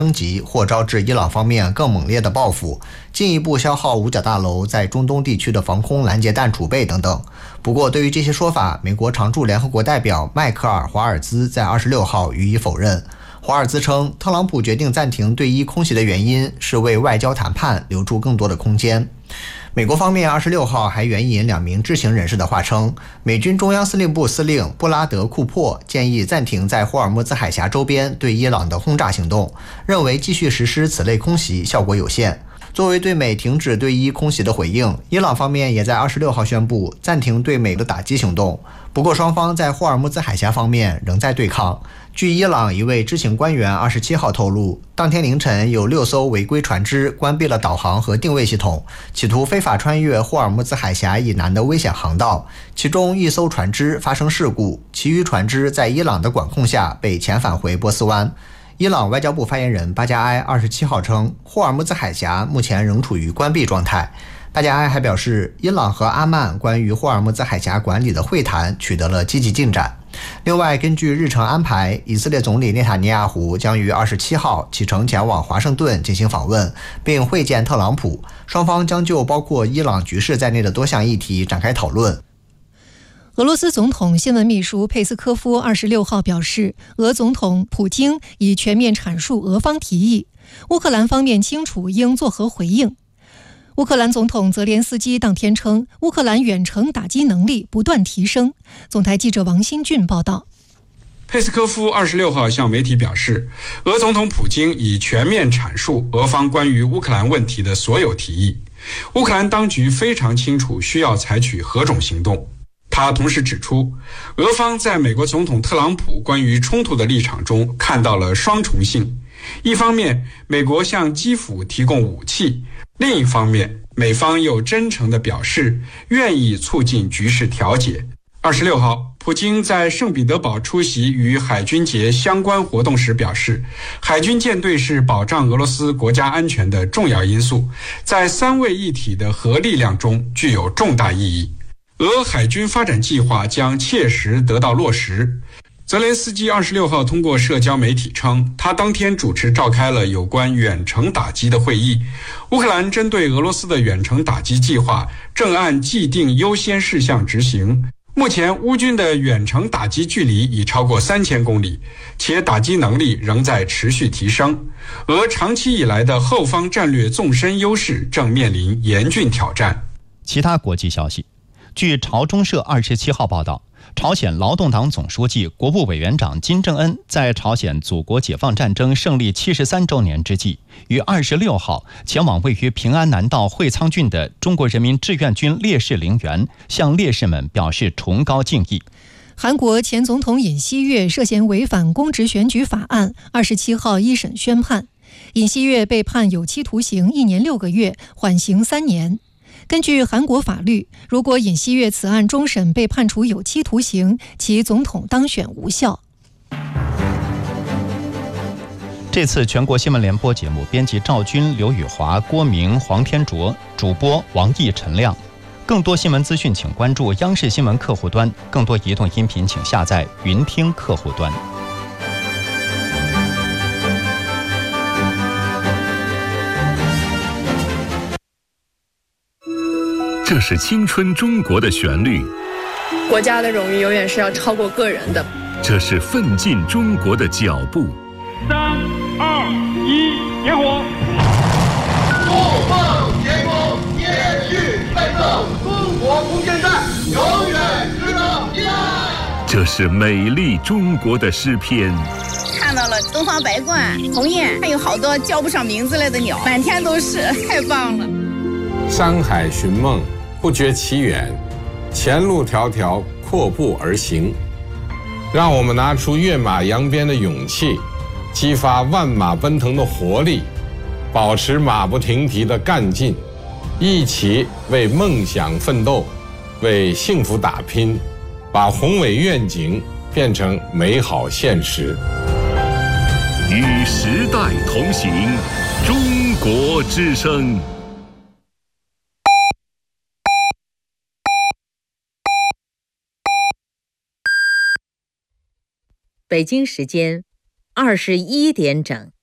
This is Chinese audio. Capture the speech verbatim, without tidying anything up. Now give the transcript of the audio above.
升级或招致伊朗方面更猛烈的报复，进一步消耗五角大楼在中东地区的防空拦截弹储备等等。不过，对于这些说法，美国常驻联合国代表迈克尔·华尔兹在二十六号予以否认。华尔兹称，特朗普决定暂停对伊空袭的原因是为外交谈判留出更多的空间。美国方面二十六号还援引两名知情人士的话称，美军中央司令部司令布拉德·库珀建议暂停在霍尔木兹海峡周边对伊朗的轰炸行动，认为继续实施此类空袭效果有限。作为对美停止对伊空袭的回应，伊朗方面也在二十六号宣布暂停对美的打击行动。不过，双方在霍尔木兹海峡方面仍在对抗。据伊朗一位知情官员二十七号透露，当天凌晨有六艘违规船只关闭了导航和定位系统，企图非法穿越霍尔木兹海峡以南的危险航道。其中一艘船只发生事故，其余船只在伊朗的管控下被遣返回波斯湾。伊朗外交部发言人巴加埃二十七号称，霍尔木兹海峡目前仍处于关闭状态。巴加埃还表示，伊朗和阿曼关于霍尔木兹海峡管理的会谈取得了积极进展。另外，根据日程安排，以色列总理内塔尼亚胡将于二十七号启程前往华盛顿进行访问，并会见特朗普，双方将就包括伊朗局势在内的多项议题展开讨论。 俄罗斯总统新闻秘书佩斯科夫二十六号表示，俄总统普京已全面阐述俄方提议，乌克兰方面清楚应作何回应。乌克兰总统泽连斯基当天称，乌克兰远程打击能力不断提升。总台记者王新俊报道。 佩斯科夫二十六号向媒体表示，俄总统普京已全面阐述俄方关于乌克兰问题的所有提议，乌克兰当局非常清楚需要采取何种行动。他同时指出，俄方在美国总统特朗普关于冲突的立场中看到了双重性，一方面美国向基辅提供武器，另一方面美方又真诚地表示愿意促进局势调解。二十六号，普京在圣彼得堡出席与海军节相关活动时表示，海军舰队是保障俄罗斯国家安全的重要因素，在三位一体的核力量中具有重大意义。俄海军发展计划将切实得到落实。泽连斯基二十六号通过社交媒体称，他当天主持召开了有关远程打击的会议。乌克兰针对俄罗斯的远程打击计划正按既定优先事项执行。目前乌军的远程打击距离已超过三千公里，且打击能力仍在持续提升。俄长期以来的后方战略纵深优势正面临严峻挑战。 其他国际消息，据朝中社二十七号报道，朝鲜劳动党总书记、国务委员长金正恩在朝鲜祖国解放战争胜利七十三周年之际，于二十六号前往位于平安南道会仓郡的中国人民志愿军烈士陵园，向烈士们表示崇高敬意。 韩国前总统尹锡悦涉嫌违反公职选举法案，二十七号一审宣判，尹锡悦被判有期徒刑一年六个月，缓刑三年。根据韩国法律，如果尹锡悦此案终审被判处有期徒刑，其总统当选无效。 这次全国新闻联播节目，编辑赵军、刘宇华、郭明、黄天卓，主播王毅、陈亮。更多新闻资讯，请关注央视新闻客户端；更多移动音频，请下载云听客户端。 这是青春中国的旋律， 国家的荣誉永远是要超过个人的。 这是奋进中国的脚步。 三二一，点火！ 不放前锋，继续奋斗，中国空间站永远值得依赖。 这是美丽中国的诗篇。 看到了东方白鹳、鸿雁，还有好多叫不上名字来的鸟，满天都是，太棒了。 山海寻梦，不觉其远，前路迢迢，阔步而行。让我们拿出跃马扬鞭的勇气，激发万马奔腾的活力，保持马不停蹄的干劲，一起为梦想奋斗，为幸福打拼，把宏伟愿景变成美好现实。 与时代同行，中国之声。 北京时间二十一点整。